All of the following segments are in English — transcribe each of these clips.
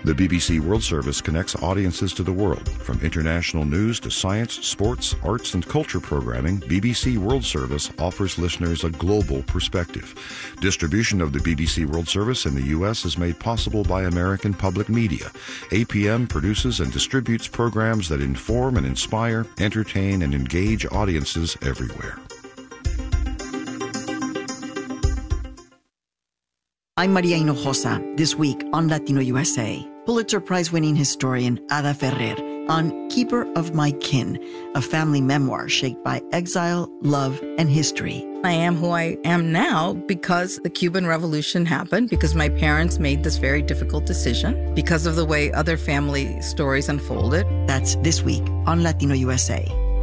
The BBC World Service connects audiences to the world. From international news to science, sports, arts, and culture programming, BBC World Service offers listeners a global perspective. Distribution of the BBC World Service in the U.S. is made possible by American Public Media. APM produces and distributes programs that inform and inspire, entertain, and engage audiences everywhere. I'm Maria Hinojosa. This week on Latino USA, Pulitzer Prize-winning historian Ada Ferrer on Keeper of My Kin, a family memoir shaped by exile, love, and history. I am who I am now because the Cuban Revolution happened, because my parents made this very difficult decision, because of the way other family stories unfolded. That's this week on Latino USA.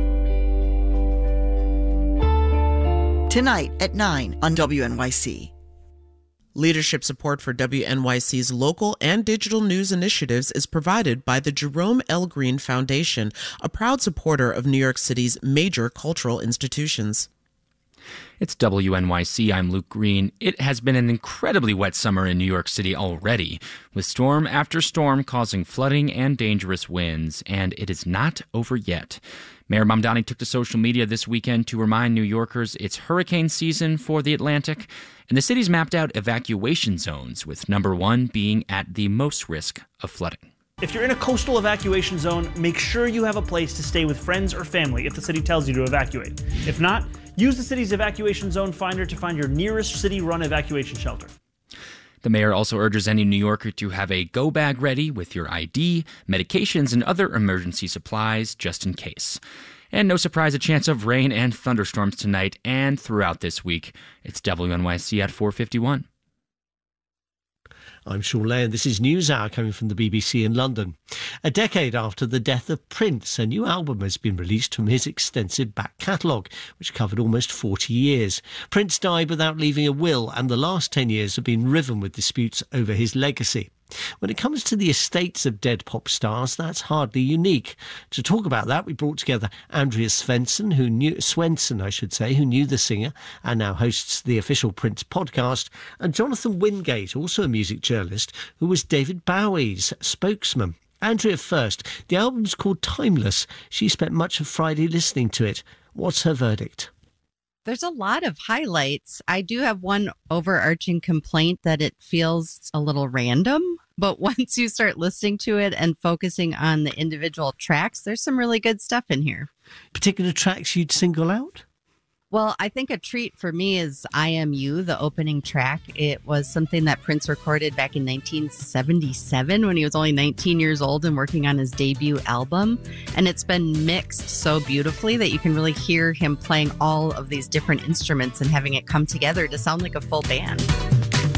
Tonight at 9 on WNYC. Leadership support for WNYC's local and digital news initiatives is provided by the Jerome L. Green Foundation, a proud supporter of New York City's major cultural institutions. It's WNYC. I'm Luke Green. It has been an incredibly wet summer in New York City already, with storm after storm causing flooding and dangerous winds, and it is not over yet. Mayor Mamdani took to social media this weekend to remind New Yorkers it's hurricane season for the Atlantic, and the city's mapped out evacuation zones, with number 1 being at the most risk of flooding. If you're in a coastal evacuation zone, make sure you have a place to stay with friends or family if the city tells you to evacuate. If not, use the city's evacuation zone finder to find your nearest city-run evacuation shelter. The mayor also urges any New Yorker to have a go bag ready with your ID, medications, and other emergency supplies just in case. And no surprise, a chance of rain and thunderstorms tonight and throughout this week. It's WNYC at 4:51. I'm Sean Lay, and this is NewsHour coming from the BBC in London. A decade after the death of Prince, a new album has been released from his extensive back catalogue, which covered almost 40 years. Prince died without leaving a will, and the last 10 years have been riven with disputes over his legacy. When it comes to the estates of dead pop stars, that's hardly unique. To talk about that, we brought together Andrea Svensson, who knew the singer and now hosts the official Prince podcast, and Jonathan Wingate, also a music journalist, who was David Bowie's spokesman. Andrea first. The album's called Timeless. She spent much of Friday listening to it. What's her verdict? There's a lot of highlights. I do have one overarching complaint that it feels a little random. But once you start listening to it and focusing on the individual tracks, there's some really good stuff in here. Particular tracks you'd single out? Well, I think a treat for me is I Am You, the opening track. It was something that Prince recorded back in 1977 when he was only 19 years old and working on his debut album. And it's been mixed so beautifully that you can really hear him playing all of these different instruments and having it come together to sound like a full band.